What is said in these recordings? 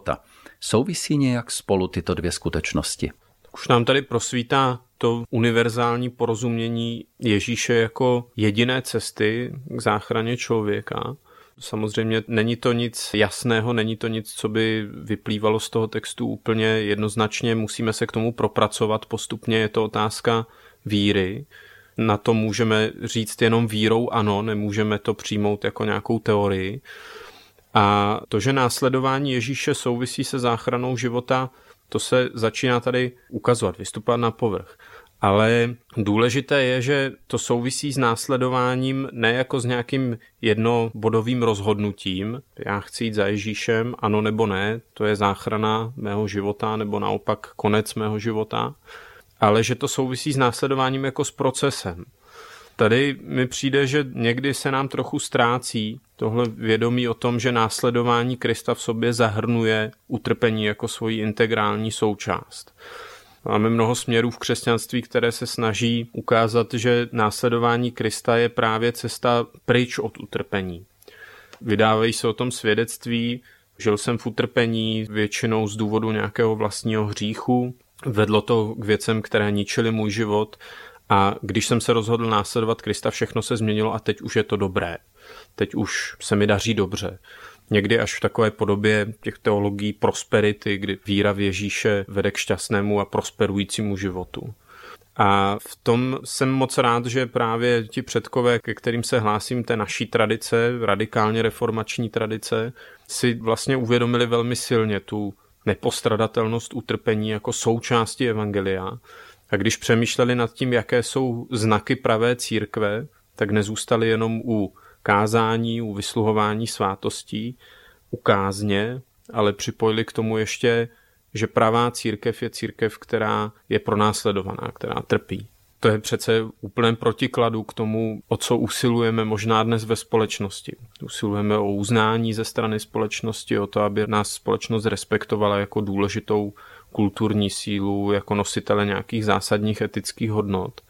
života. Souvisí nějak spolu tyto dvě skutečnosti? Už nám tady prosvítá to univerzální porozumění Ježíše jako jediné cesty k záchraně člověka. Samozřejmě není to nic jasného, není to nic, co by vyplývalo z toho textu úplně jednoznačně, musíme se k tomu propracovat postupně, je to otázka víry. Na to můžeme říct jenom vírou ano, nemůžeme to přijmout jako nějakou teorii. A to, že následování Ježíše souvisí se záchranou života, to se začíná tady ukazovat, vystupovat na povrch. Ale důležité je, že to souvisí s následováním ne jako s nějakým jednobodovým rozhodnutím. Já chci jít za Ježíšem, ano nebo ne, to je záchrana mého života nebo naopak konec mého života. Ale že to souvisí s následováním jako s procesem. Tady mi přijde, že někdy se nám trochu ztrácí tohle vědomí o tom, že následování Krista v sobě zahrnuje utrpení jako svoji integrální součást. Máme mnoho směrů v křesťanství, které se snaží ukázat, že následování Krista je právě cesta pryč od utrpení. Vydávají se o tom svědectví, žil jsem v utrpení většinou z důvodu nějakého vlastního hříchu, vedlo to k věcem, které ničily můj život a když jsem se rozhodl následovat Krista, všechno se změnilo a teď už je to dobré. Teď už se mi daří dobře. Někdy až v takové podobě těch teologií prosperity, kdy víra v Ježíše vede k šťastnému a prosperujícímu životu. A v tom jsem moc rád, že právě ti předkové, ke kterým se hlásím, té naší tradice, radikálně reformační tradice, si vlastně uvědomili velmi silně tu nepostradatelnost utrpení jako součásti evangelia. A když přemýšleli nad tím, jaké jsou znaky pravé církve, tak nezůstali jenom u kázání, u vysluhování svátostí, u kázně, ale připojili k tomu ještě, že pravá církev je církev, která je pronásledovaná, která trpí. To je přece úplném protikladu k tomu, o co usilujeme možná dnes ve společnosti. Usilujeme o uznání ze strany společnosti, o to, aby nás společnost respektovala jako důležitou kulturní sílu, jako nositele nějakých zásadních etických hodnot.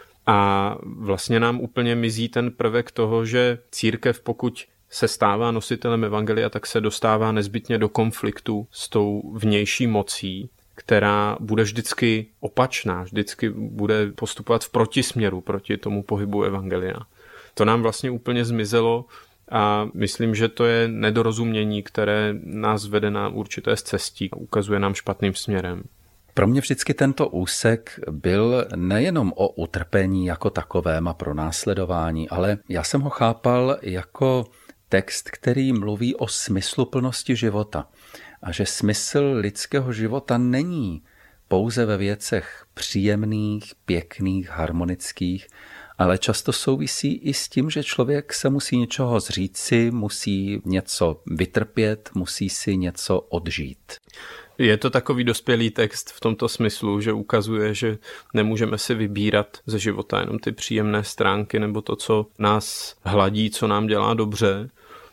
A vlastně nám úplně mizí ten prvek toho, že církev, pokud se stává nositelem evangelia, tak se dostává nezbytně do konfliktu s tou vnější mocí, která bude vždycky opačná, vždycky bude postupovat v protisměru proti tomu pohybu evangelia. To nám vlastně úplně zmizelo a myslím, že to je nedorozumění, které nás vede na určité cestí a ukazuje nám špatným směrem. Pro mě vždycky tento úsek byl nejenom o utrpení jako takovém a pronásledování, ale já jsem ho chápal jako text, který mluví o smysluplnosti života. A že smysl lidského života není pouze ve věcech příjemných, pěkných, harmonických, ale často souvisí i s tím, že člověk se musí něčeho zříci, musí něco vytrpět, musí si něco odžít. Je to takový dospělý text v tomto smyslu, že ukazuje, že nemůžeme si vybírat ze života jenom ty příjemné stránky nebo to, co nás hladí, co nám dělá dobře,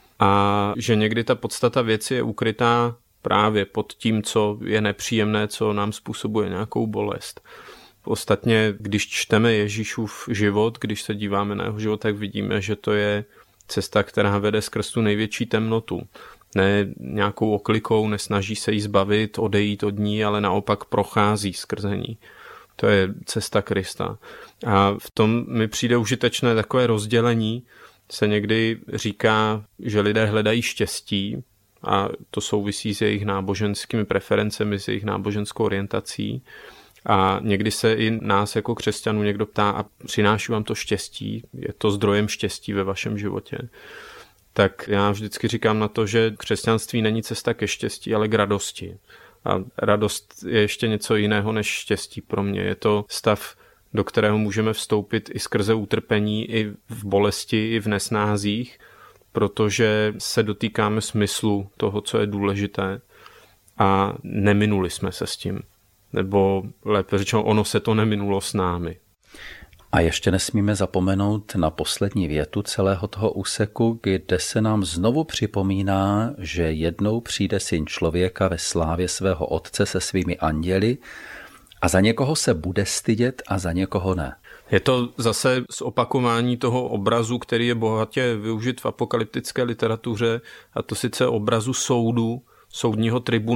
a že někdy ta podstata věci je ukrytá právě pod tím, co je nepříjemné, co nám způsobuje nějakou bolest. Ostatně, když čteme Ježíšův život, když se díváme na jeho život, tak vidíme, že to je cesta, která vede skrz tu největší temnotu. Ne nějakou oklikou, nesnaží se jí zbavit, odejít od ní, ale naopak prochází skrze ní. To je cesta Krista. A v tom mi přijde užitečné takové rozdělení. Se někdy říká, že lidé hledají štěstí a to souvisí s jejich náboženskými preferencemi, s jejich náboženskou orientací. A někdy se i nás jako křesťanů někdo ptá, a přináší vám to štěstí? Je to zdrojem štěstí ve vašem životě? Tak já vždycky říkám na to, že křesťanství není cesta ke štěstí, ale k radosti. A radost je ještě něco jiného než štěstí pro mě. Je to stav, do kterého můžeme vstoupit i skrze utrpení, i v bolesti, i v nesnázích, protože se dotýkáme smyslu toho, co je důležité a neminuli jsme se s tím. Nebo lépe řečeno, ono se to neminulo s námi. A ještě nesmíme zapomenout na poslední větu celého toho úseku, kde se nám znovu připomíná, že jednou přijde Syn člověka ve slávě svého Otce se svými anděli a za někoho se bude stydět a za někoho ne. Je to zase zopakování toho obrazu, který je bohatě využit v apokalyptické literatuře, a to sice obrazu soudu, soudního tribunálu,